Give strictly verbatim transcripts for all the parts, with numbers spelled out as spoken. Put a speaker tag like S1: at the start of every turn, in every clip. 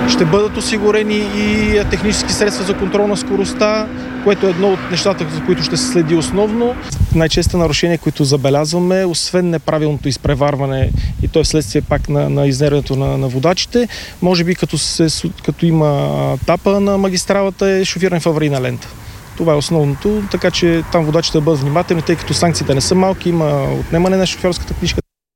S1: Ще бъдат осигурени и технически средства за контрол на скоростта, което е едно от нещата, за които ще се следи основно. Най-често нарушения, които забелязваме, освен неправилното изпреварване, и то е следствие пак на, на изнервянето на, на водачите, може би като, се, като има тапа на магистралата, е шофиране в аварийна лента. Това е основното, така че там водачите да бъдат внимателни, тъй като санкциите не са малки, има отнемане на шофьорската книжка.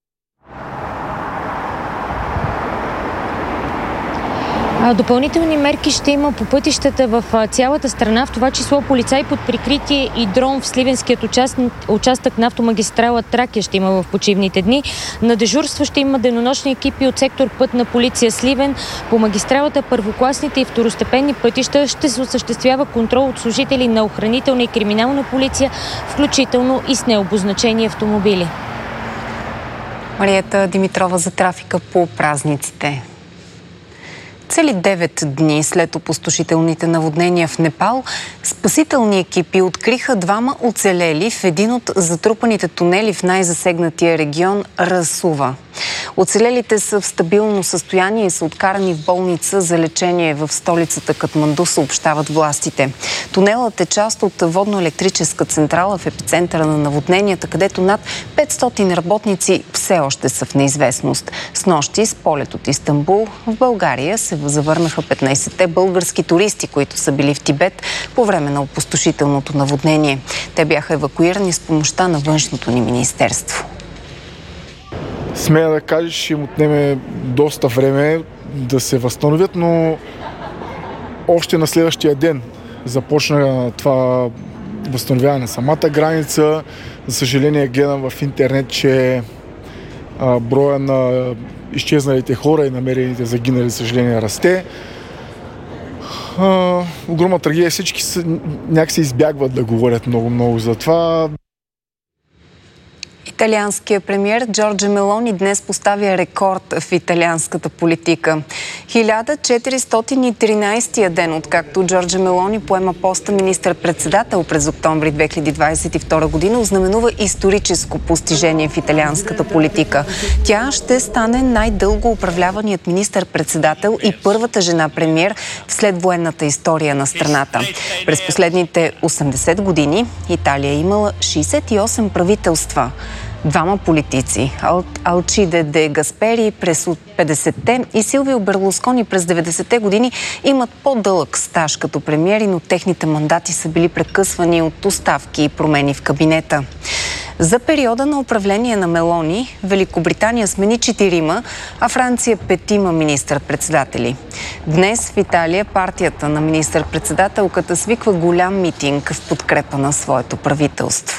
S2: Допълнителни мерки ще има по пътищата в цялата страна, в това число полицаи под прикритие и дрон в сливенският участък на автомагистрала Тракия ще има в почивните дни. На дежурство ще има денонощни екипи от сектор Пътна полиция Сливен. По магистралата първокласните и второстепенни пътища ще се осъществява контрол от служители на охранителна и криминална полиция, включително и с необозначени автомобили.
S3: Мариета Димитрова за трафика по празниците. Цели девет дни след опустошителните наводнения в Непал, спасителни екипи откриха двама оцелели в един от затрупаните тунели в най-засегнатия регион Расува. Оцелелите са в стабилно състояние и са откарани в болница за лечение в столицата Катманду, съобщават властите. Тунелът е част от водно-електрическа централа в епицентъра на наводненията, където над петстотин работници все още са в неизвестност. Снощи с полет от Истанбул в България се завърнаха петнайсетте български туристи, които са били в Тибет по време на опустошителното наводнение. Те бяха евакуирани с помощта на външното ни министерство.
S4: Смея да кажа, ще им отнеме доста време да се възстановят, но още на следващия ден започна това възстановяване на самата граница. За съжаление гледам в интернет, че а, броя на изчезналите хора и намерените загинали, за съжаление, расте. А, огромна трагедия. Всички са, някак се избягват да говорят много-много за това.
S3: Италианският премиер Джорджа Мелони днес поставя рекорд в италианската политика. хиляда четиристотин и тринайсети ден, откакто Джорджа Мелони поема поста министър-председател през октомври две хиляди двайсет и втора година, ознаменува историческо постижение в италианската политика. Тя ще стане най-дълго управляваният министър-председател и първата жена-премиер в следвоенната история на страната. През последните осемдесет години Италия е имала шейсет и осем правителства. Двама политици, Алчиде де Гаспери през петдесетте и Силвио Берлускони през деветдесетте години, имат по-дълъг стаж като премиери, но техните мандати са били прекъсвани от оставки и промени в кабинета. За периода на управление на Мелони, Великобритания смени четирима, а Франция петима министър-председатели. Днес в Италия партията на министър-председателката свиква голям митинг в подкрепа на своето правителство.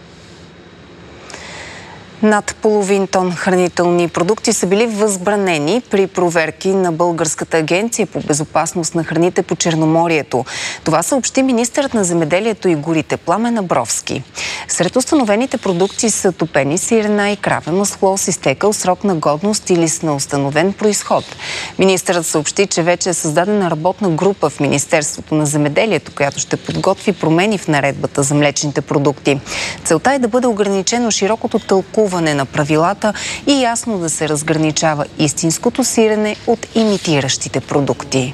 S3: Над половин тон хранителни продукти са били възбранени при проверки на Българската агенция по безопасност на храните по Черноморието. Това съобщи министърът на земеделието и горите Пламен Абровски. Сред установените продукти са топени сирене и краве масло с изтекал срок на годност или с неустановен произход. Министърът съобщи, че вече е създадена работна група в Министерството на земеделието, която ще подготви промени в наредбата за млечните продукти. Целта е да бъде ограничено широкото тълкуване на правилата и ясно да се разграничава истинското сирене от имитиращите продукти.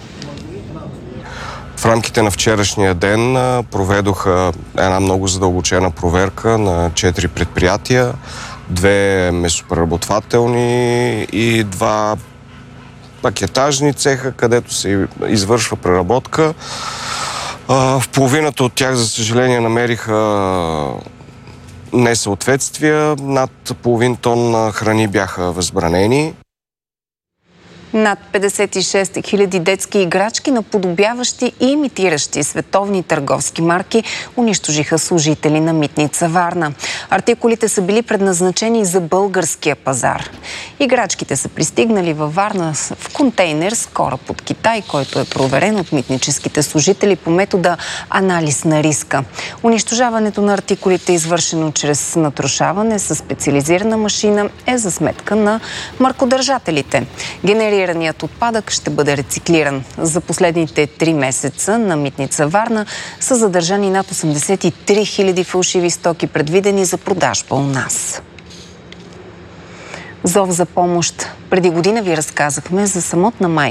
S5: В рамките на вчерашния ден проведоха една много задълбочена проверка на четири предприятия, две месопреработвателни и два пакетажни цеха, където се извършва преработка. В половината от тях, за съжаление, намериха несъответствия. Над половин тон храни бяха възбранени.
S3: Над петдесет и шест хиляди детски играчки, наподобяващи и имитиращи световни търговски марки, унищожиха служители на Митница Варна. Артикулите са били предназначени за българския пазар. Играчките са пристигнали във Варна в контейнер с кораб от Китай, който е проверен от митническите служители по метода анализ на риска. Унищожаването на артикулите, извършено чрез натрушаване със специализирана машина, е за сметка на маркодържателите. Генерираният отпадък ще бъде рециклиран. За последните три месеца на Митница Варна са задържани над осемдесет и три хиляди фалшиви стоки, предвидени за продажба у нас. Зов за помощ. Преди година ви разказахме за самотна майка,